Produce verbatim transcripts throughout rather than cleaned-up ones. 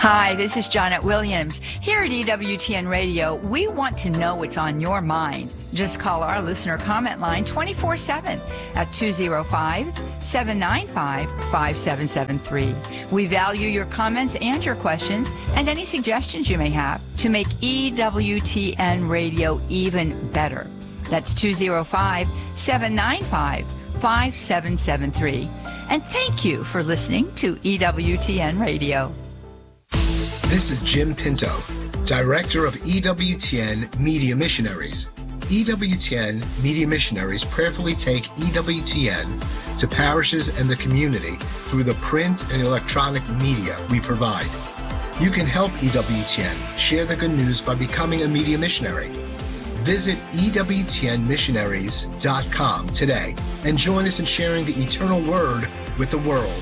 Hi, this is Janet Williams. Here at E W T N Radio, we want to know what's on your mind. Just call our listener comment line twenty-four seven at two oh five, seven nine five, five seven seven three. We value your comments and your questions and any suggestions you may have to make E W T N Radio even better. That's two oh five, seven nine five, five seven seven three. And thank you for listening to E W T N Radio. This is Jim Pinto, Director of E W T N Media Missionaries. E W T N Media Missionaries prayerfully take E W T N to parishes and the community through the print and electronic media we provide. You can help E W T N share the good news by becoming a media missionary. Visit E W T N missionaries dot com today and join us in sharing the eternal word with the world.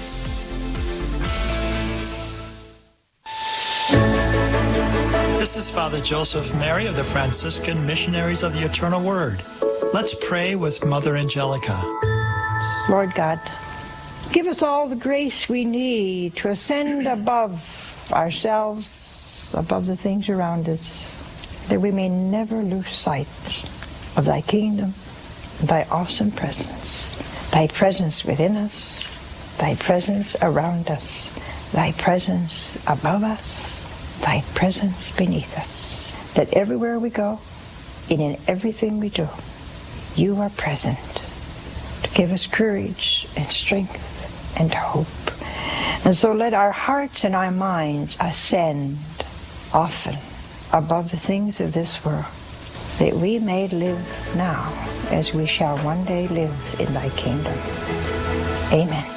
This is Father Joseph Mary of the Franciscan Missionaries of the Eternal Word. Let's pray with Mother Angelica. Lord God, give us all the grace we need to ascend above ourselves, above the things around us, that we may never lose sight of thy kingdom, thy awesome presence, thy presence within us, thy presence around us, thy presence above us, thy presence beneath us, that everywhere we go and in everything we do, you are present to give us courage and strength and hope. And so let our hearts and our minds ascend often above the things of this world, that we may live now as we shall one day live in thy kingdom. Amen.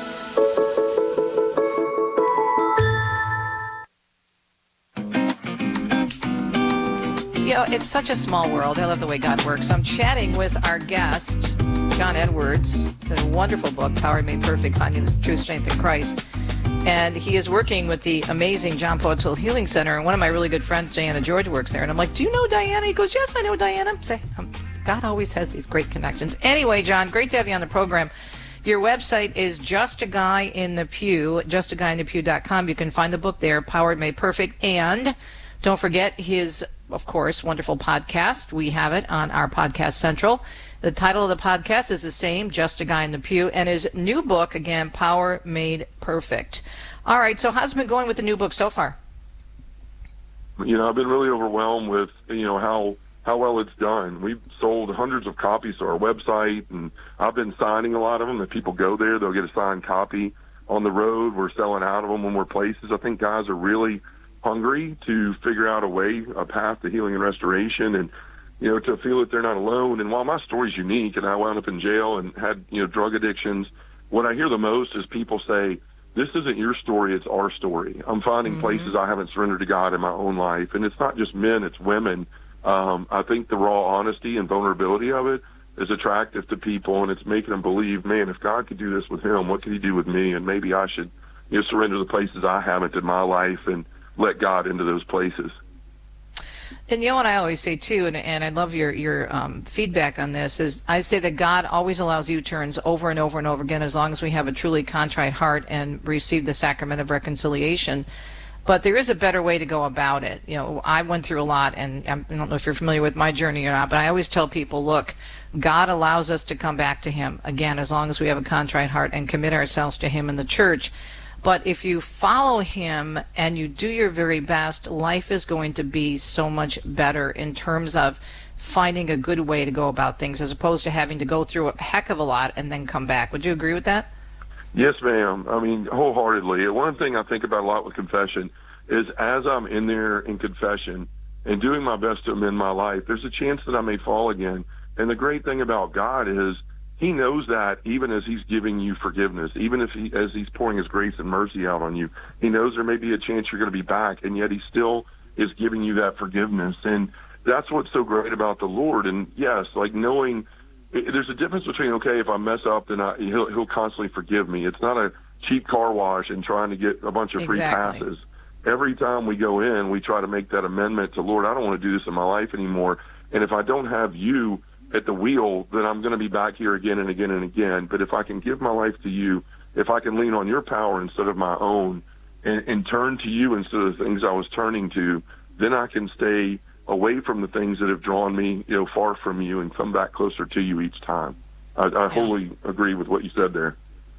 You know, it's such a small world. I love the way God works. I'm chatting with our guest, John Edwards, a wonderful book, Power Made Perfect, Finding the True Strength in Christ. And he is working with the amazing John Poetzel Healing Center. And one of my really good friends, Diana George, works there. And I'm like, do you know Diana? He goes, yes, I know Diana. I say, um, God always has these great connections. Anyway, John, great to have you on the program. Your website is Just a Guy in the Pew, just a guy in the pew dot com. You can find the book there, Powered Made Perfect. And don't forget his, of course, wonderful podcast. We have it on our Podcast Central. The title of the podcast is the same, Just a Guy in the Pew, and his new book, again, Power Made Perfect. All right, so how's it been going with the new book so far? You know, I've been really overwhelmed with, you know, how how well it's done. We've sold hundreds of copies to our website, and I've been signing a lot of them. If people go there, they'll get a signed copy. On the road, we're selling out of them when we're places. I think guys are really hungry to figure out a way, a path to healing and restoration, and you know, to feel that they're not alone. And while my story's unique, and I wound up in jail and had, you know, drug addictions, what I hear the most is people say, this isn't your story, it's our story. I'm finding mm-hmm. places I haven't surrendered to God in my own life. And it's not just men, it's women. Um, I think the raw honesty and vulnerability of it is attractive to people, and it's making them believe, man, if God could do this with him, what could he do with me? And maybe I should, you know, surrender the places I haven't in my life and let God into those places. And you know what I always say, too, and, and I love your, your um, feedback on this, is I say that God always allows U-turns over and over and over again as long as we have a truly contrite heart and receive the sacrament of reconciliation. But there is a better way to go about it. You know, I went through a lot, and I don't know if you're familiar with my journey or not, but I always tell people, look, God allows us to come back to him, again, as long as we have a contrite heart and commit ourselves to him in the church. But if you follow him and you do your very best, life is going to be so much better in terms of finding a good way to go about things as opposed to having to go through a heck of a lot and then come back. Would you agree with that? Yes, ma'am. I mean, wholeheartedly. One thing I think about a lot with confession is as I'm in there in confession and doing my best to amend my life, there's a chance that I may fall again. And the great thing about God is he knows that even as he's giving you forgiveness, even if he, as he's pouring his grace and mercy out on you, he knows there may be a chance you're going to be back, and yet he still is giving you that forgiveness. And that's what's so great about the Lord. And yes, like knowing there's a difference between, okay, if I mess up, then I, he'll, he'll constantly forgive me. It's not a cheap car wash and trying to get a bunch of free exactly. passes. Every time we go in, we try to make that amendment to, Lord, I don't want to do this in my life anymore. And if I don't have you at the wheel, then I'm going to be back here again and again and again. But if I can give my life to you, if I can lean on your power instead of my own, and, and turn to you instead of the things I was turning to, then I can stay away from the things that have drawn me, you know, far from you and come back closer to you each time. I, I yeah. wholly agree with what you said there.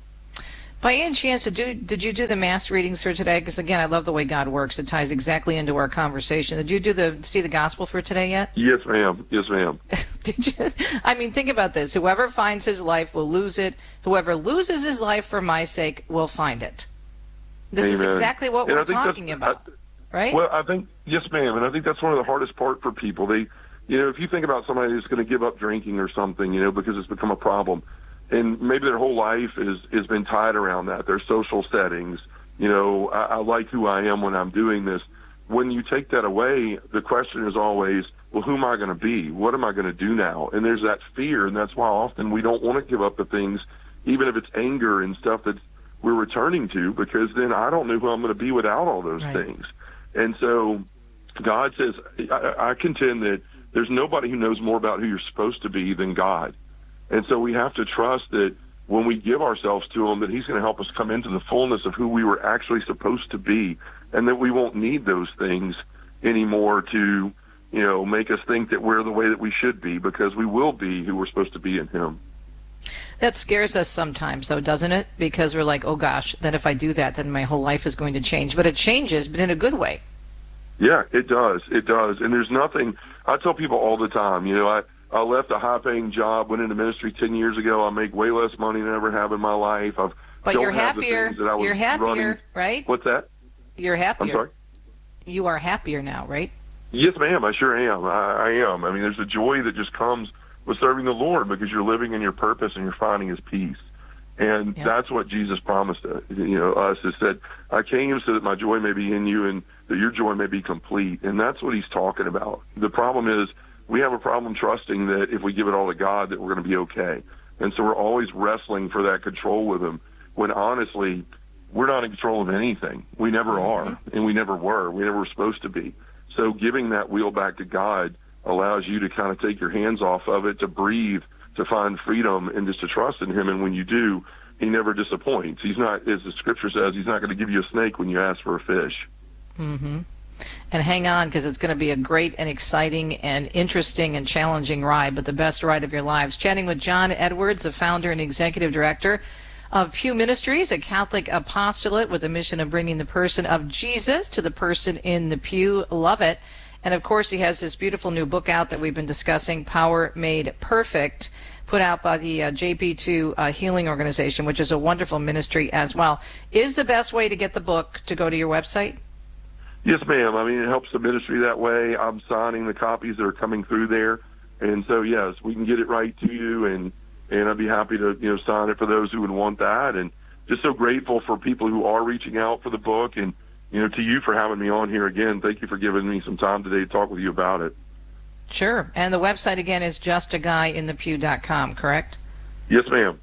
By any chance, did you, did you do the mass readings for today? Because, again, I love the way God works. It ties exactly into our conversation. Did you do the see the gospel for today yet? Yes, ma'am. Yes, ma'am. Did you? I mean, think about this. Whoever finds his life will lose it. Whoever loses his life for my sake will find it. This Amen. is exactly what and we're talking about, I, right? Well, I think, yes, ma'am, and I think that's one of the hardest part for people. They, you know, if you think about somebody who's going to give up drinking or something, you know, because it's become a problem, and maybe their whole life is has been tied around that, their social settings, you know, I, I like who I am when I'm doing this. When you take that away, the question is always, well, who am I going to be? What am I going to do now? And there's that fear, and that's why often we don't want to give up the things, even if it's anger and stuff that we're returning to, because then I don't know who I'm going to be without all those right. things. And so God says, I, I contend that there's nobody who knows more about who you're supposed to be than God. And so we have to trust that when we give ourselves to him, that he's going to help us come into the fullness of who we were actually supposed to be, and that we won't need those things anymore to, you know, make us think that we're the way that we should be, because we will be who we're supposed to be in him. That scares us sometimes, though, doesn't it? Because we're like, oh, gosh, then if I do that, then my whole life is going to change. But it changes, but in a good way. Yeah, it does. It does. And there's nothing, I tell people all the time, you know, I, I left a high-paying job, went into ministry ten years ago. I make way less money than I ever have in my life. I've But don't you're have the happier. things that I was You're happier, running. right? What's that? You're happier. I'm sorry? You are happier now, right? Yes, ma'am. I sure am. I, I am. I mean, there's a joy that just comes with serving the Lord, because you're living in your purpose and you're finding his peace. And yep. that's what Jesus promised us, you know, us, is said, I came so that my joy may be in you and that your joy may be complete. And that's what he's talking about. The problem is we have a problem trusting that if we give it all to God, that we're going to be okay. And so we're always wrestling for that control with him, when honestly, we're not in control of anything. We never mm-hmm. are, and we never were. We never were supposed to be. So giving that wheel back to God allows you to kind of take your hands off of it, to breathe, to find freedom, and just to trust in him. And when you do, he never disappoints. He's not, as the scripture says, he's not going to give you a snake when you ask for a fish. Mm-hmm. And hang on, because it's going to be a great and exciting and interesting and challenging ride, but the best ride of your lives. Chatting with John Edwards, the founder and executive director of Pew Ministries, a Catholic apostolate with the mission of bringing the person of Jesus to the person in the pew. Love it. And, of course, he has this beautiful new book out that we've been discussing, Power Made Perfect, put out by the uh, J P two uh, Healing Organization, which is a wonderful ministry as well. Is the best way to get the book to go to your website? Yes, ma'am. I mean, it helps the ministry that way. I'm signing the copies that are coming through there. And so, yes, we can get it right to you, and, and I'd be happy to, you know, sign it for those who would want that. And just so grateful for people who are reaching out for the book, and you know, to you for having me on here again. Thank you for giving me some time today to talk with you about it. Sure. And the website, again, is just a guy in the pew dot com, correct? Yes, ma'am.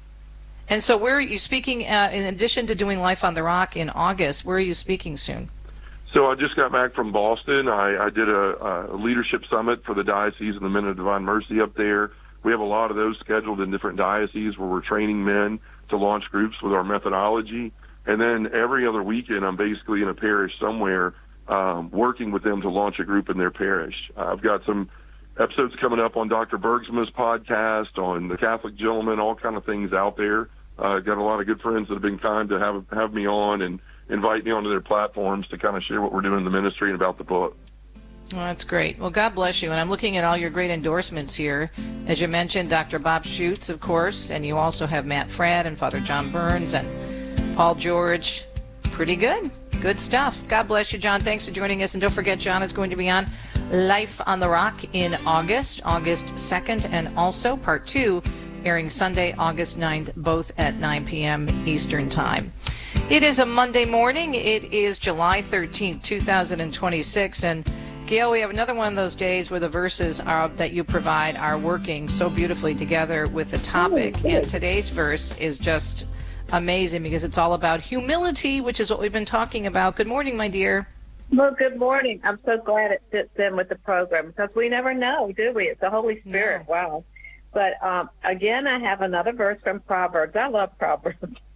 And so where are you speaking, uh, in addition to doing Life on the Rock in August, where are you speaking soon? So I just got back from Boston. I, I did a, a leadership summit for the Diocese and the Men of Divine Mercy up there. We have a lot of those scheduled in different dioceses where we're training men to launch groups with our methodology. And then every other weekend, I'm basically in a parish somewhere um, working with them to launch a group in their parish. Uh, I've got some episodes coming up on Doctor Bergsma's podcast, on the Catholic Gentleman, all kind of things out there. Uh, got a lot of good friends that have been kind to have have me on and invite me onto their platforms to kind of share what we're doing in the ministry and about the book. Well, that's great. Well, God bless you. And I'm looking at all your great endorsements here. As you mentioned, Doctor Bob Schutz, of course, and you also have Matt Fradd and Father John Burns and Paul George. Pretty good. Good stuff. God bless you, John. Thanks for joining us. And don't forget, John is going to be on Life on the Rock in August, August second, and also part two, airing Sunday, August ninth, both at nine p.m. Eastern Time. It is a Monday morning. It is July thirteenth, two thousand twenty-six, and Gail, we have another one of those days where the verses are, that you provide are working so beautifully together with the topic. Oh, and today's verse is just amazing because it's all about humility, which is what we've been talking about. Good morning, my dear. Well, good morning. I'm so glad it fits in with the program because we never know, do we? It's the Holy Spirit. No. Wow. But um, again, I have another verse from Proverbs. I love Proverbs.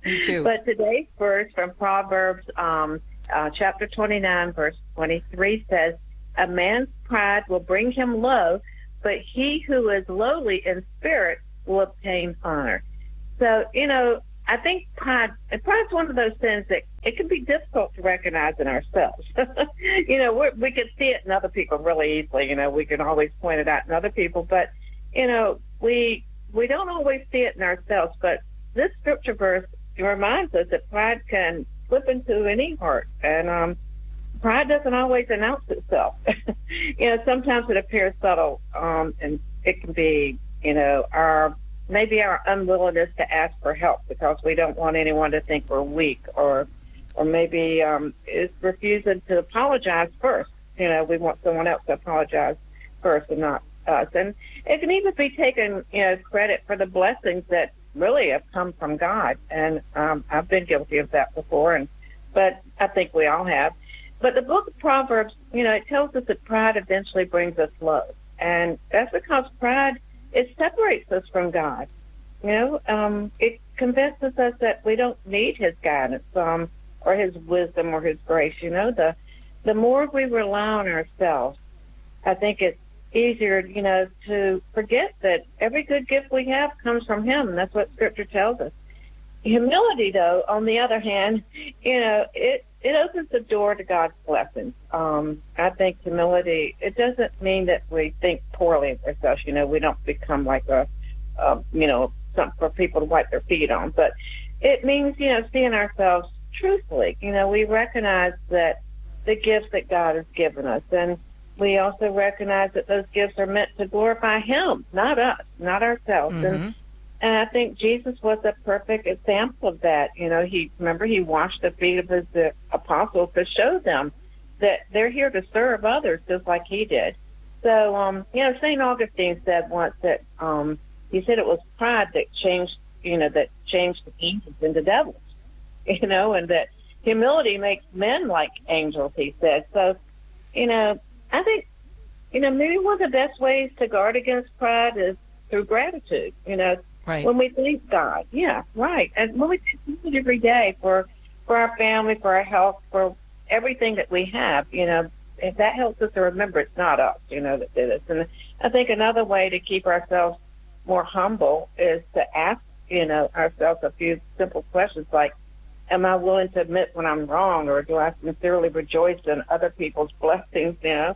Me too. But today's verse from Proverbs um, uh, chapter twenty-nine, verse twenty-three says, "A man's pride will bring him low, but he who is lowly in spirit will obtain honor." So, you know, I think pride, pride is one of those things that it can be difficult to recognize in ourselves. you know, we're, we can see it in other people really easily. You know, we can always point it out in other people, but, you know, we we don't always see it in ourselves. But this scripture verse reminds us that pride can slip into any heart, and um, pride doesn't always announce itself. you know, sometimes it appears subtle, um, and it can be, you know, our maybe our unwillingness to ask for help because we don't want anyone to think we're weak, or or maybe um, it's refusing to apologize first. You know, we want someone else to apologize first and not us. And it can even be taken, you know, credit for the blessings that really have come from God. And um, I've been guilty of that before, and but I think we all have. But the book of Proverbs, you know, it tells us that pride eventually brings us low. And that's because pride, it separates us from God. You know, um, it convinces us that we don't need his guidance um, or his wisdom or his grace. You know, the the more we rely on ourselves, I think it's easier, you know, to forget that every good gift we have comes from him. And that's what Scripture tells us. Humility, though, on the other hand, you know, it, it opens the door to God's blessings. Um, I think humility, it doesn't mean that we think poorly of ourselves. You know, we don't become like a, a you know, something for people to wipe their feet on. But it means, you know, seeing ourselves truthfully. You know, we recognize that the gifts that God has given us, and we also recognize that those gifts are meant to glorify him, not us, not ourselves. Mm-hmm. And And I think Jesus was a perfect example of that. You know, he remember he washed the feet of his uh, apostles to show them that they're here to serve others just like he did. So, um, you know, Saint Augustine said once that um, he said it was pride that changed, you know, that changed the angels into devils. You know, and that humility makes men like angels, he said. So, you know, I think, you know, maybe one of the best ways to guard against pride is through gratitude. You know, Right. when we thank God, yeah, right. And when we thank God every day for for our family, for our health, for everything that we have, you know, if that helps us to remember it's not us, you know, that did this. And I think another way to keep ourselves more humble is to ask, you know, ourselves a few simple questions like, am I willing to admit when I'm wrong, or do I sincerely rejoice in other people's blessings, you know?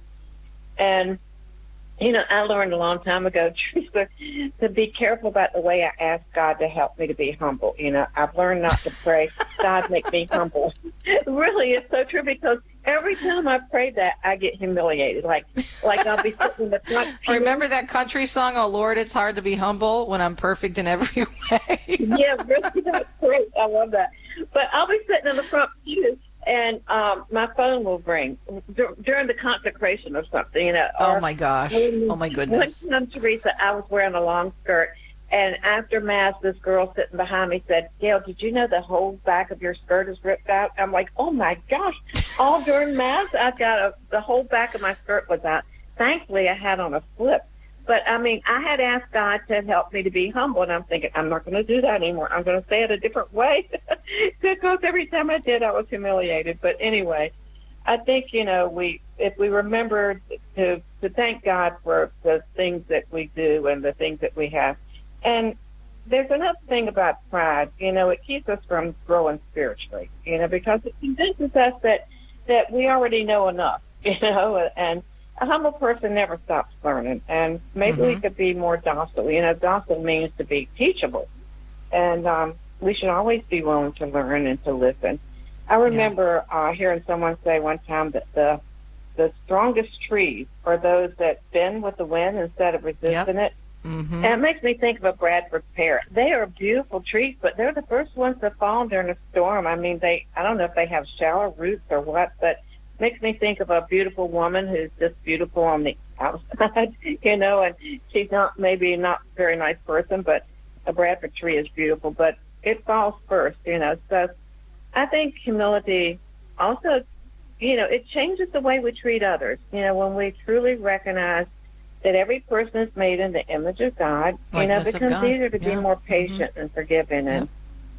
And you know, I learned a long time ago, Teresa, to be careful about the way I ask God to help me to be humble. You know, I've learned not to pray, God, make me humble. Really, it's so true, because every time I pray that, I get humiliated. Like, like I'll be sitting in the front pew. Remember that country song, "Oh, Lord, it's hard to be humble when I'm perfect in every way"? Yeah, really, that's great. I love that. But I'll be sitting in the front pew, and um, my phone will ring d- during the consecration of something, you know. Oh, or, my gosh. Oh, my goodness. One time, Teresa, I was wearing a long skirt, and after Mass, this girl sitting behind me said, "Gail, did you know the whole back of your skirt is ripped out?" I'm like, oh, my gosh. All during Mass, I got a, the whole back of my skirt was out. Thankfully, I had on a slip. But, I mean, I had asked God to help me to be humble, and I'm thinking, I'm not going to do that anymore. I'm going to say it a different way, because every time I did, I was humiliated. But anyway, I think, you know, we if we remember to, to thank God for the things that we do and the things that we have. And there's another thing about pride, you know, it keeps us from growing spiritually, you know, because it convinces us that, that we already know enough, you know, and a humble person never stops learning, and maybe mm-hmm. we could be more docile. You know, docile means to be teachable, and um, we should always be willing to learn and to listen. I remember yeah. uh, hearing someone say one time that the the strongest trees are those that bend with the wind instead of resisting yep. it. Mm-hmm. And it makes me think of a Bradford pear. They are beautiful trees, but they're the first ones to fall during a storm. I mean, they I don't know if they have shallow roots or what, but makes me think of a beautiful woman who's just beautiful on the outside, you know, and she's not maybe not a very nice person, but a Bradford tree is beautiful, but it falls first, you know. So I think humility also, you know, it changes the way we treat others. You know, when we truly recognize that every person is made in the image of God, you know, it becomes easier to yeah. be more patient mm-hmm. and forgiving. And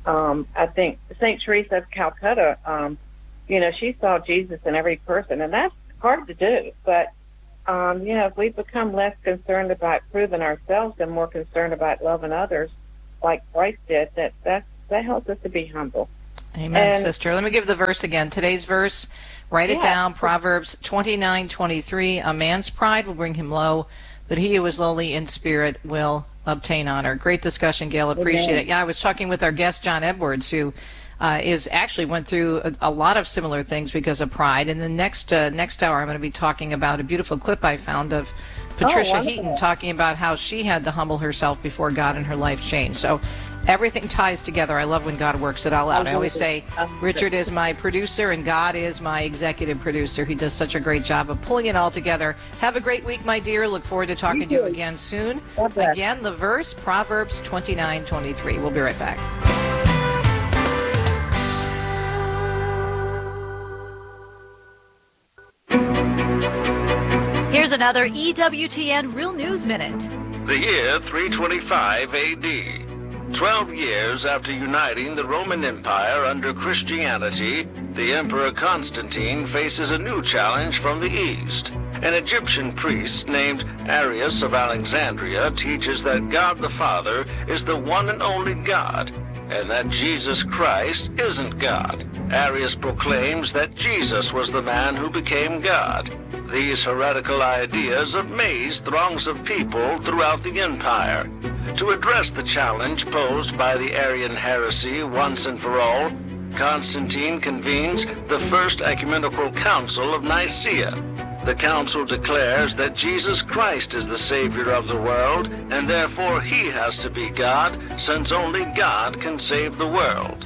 Um, I think Saint Teresa of Calcutta, um, you know, she saw Jesus in every person, and that's hard to do. But, um, you know, if we become less concerned about proving ourselves and more concerned about loving others like Christ did, that, that, that helps us to be humble. Amen, and, sister. Let me give the verse again. Today's verse, write it yeah. down, Proverbs twenty-nine twenty-three. A man's pride will bring him low, but he who is lowly in spirit will obtain honor. Great discussion, Gail. Appreciate Amen. it. Yeah, I was talking with our guest, John Edwards, who uh, is actually went through a, a lot of similar things because of pride. And the next uh, next hour, I'm going to be talking about a beautiful clip I found of Patricia oh, Heaton talking about how she had to humble herself before God and her life changed. So everything ties together. I love when God works it all out. I always say Richard is my producer and God is my executive producer. He does such a great job of pulling it all together. Have a great week, my dear. Look forward to talking to you again soon. Again, the verse, Proverbs twenty-nine twenty-three. We'll be right back. Here's another E W T N Real News Minute. The year three twenty-five A D. Twelve years after uniting the Roman Empire under Christianity, the Emperor Constantine faces a new challenge from the East. An Egyptian priest named Arius of Alexandria teaches that God the Father is the one and only God, and that Jesus Christ isn't God. Arius proclaims that Jesus was the man who became God. These heretical ideas amazed throngs of people throughout the empire. To address the challenge posed by the Arian heresy once and for all, Constantine convenes the First Ecumenical Council of Nicaea. The council declares that Jesus Christ is the Savior of the world, and therefore he has to be God, since only God can save the world.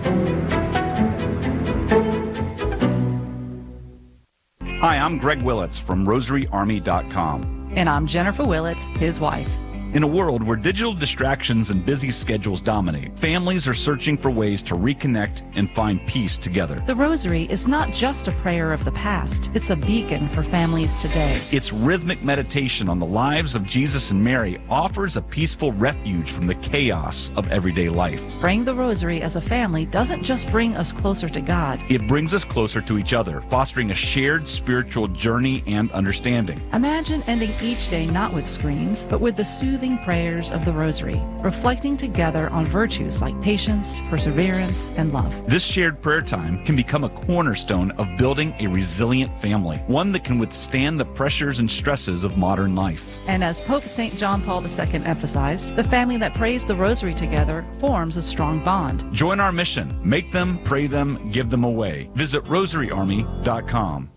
Hi, I'm Greg Willits from Rosary Army dot com. And I'm Jennifer Willits, his wife. In a world where digital distractions and busy schedules dominate, families are searching for ways to reconnect and find peace together. The Rosary is not just a prayer of the past. It's a beacon for families today. Its rhythmic meditation on the lives of Jesus and Mary offers a peaceful refuge from the chaos of everyday life. Praying the Rosary as a family doesn't just bring us closer to God. It brings us closer to each other, fostering a shared spiritual journey and understanding. Imagine ending each day not with screens, but with the soothing prayers of the Rosary, reflecting together on virtues like patience, perseverance, and love. This shared prayer time can become a cornerstone of building a resilient family, one that can withstand the pressures and stresses of modern life. And as Pope Saint John Paul the Second emphasized, the family that prays the Rosary together forms a strong bond. Join our mission. Make them, pray them, give them away. Visit Rosary Army dot com.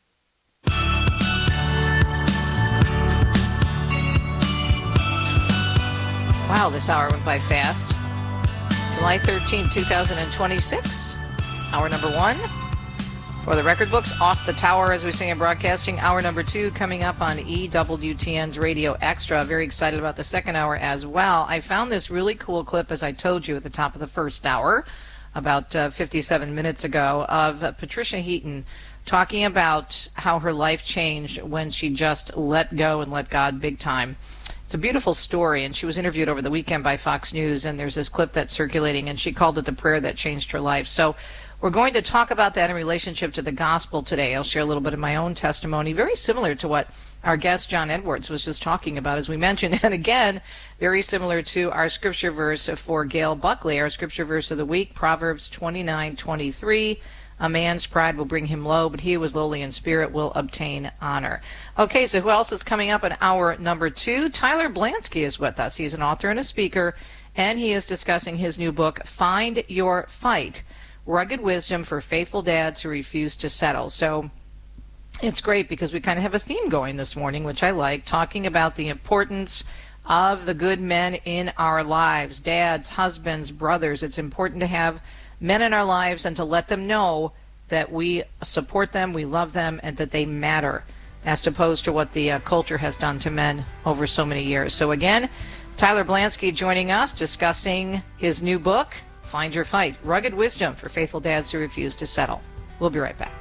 Wow, this hour went by fast. July thirteenth, twenty twenty-six. Hour number one. For the record books, Off the Tower, as we say in broadcasting. Hour number two coming up on E W T N's Radio Extra. Very excited about the second hour as well. I found this really cool clip, as I told you at the top of the first hour, about uh, fifty-seven minutes ago, of uh, Patricia Heaton talking about how her life changed when she just let go and let God big time. It's a beautiful story, and she was interviewed over the weekend by Fox News, and there's this clip that's circulating, and she called it the prayer that changed her life. So we're going to talk about that in relationship to the gospel today. I'll share a little bit of my own testimony, very similar to what our guest John Edwards was just talking about, as we mentioned, and again, very similar to our scripture verse for Gail Buckley, our scripture verse of the week, Proverbs twenty-nine twenty-three. A man's pride will bring him low, but he who is lowly in spirit will obtain honor. Okay, so who else is coming up in hour number two? Tyler Blansky is with us. He's an author and a speaker, and he is discussing his new book, Find Your Fight, Rugged Wisdom for Faithful Dads Who Refuse to Settle. So it's great because we kind of have a theme going this morning, which I like, talking about the importance of the good men in our lives, dads, husbands, brothers. It's important to have men in our lives and to let them know that we support them, we love them, and that they matter, as opposed to what the uh, culture has done to men over so many years. So again, Tyler Blansky joining us, discussing his new book, Find Your Fight, Rugged Wisdom for Faithful Dads Who Refuse to Settle. We'll be right back.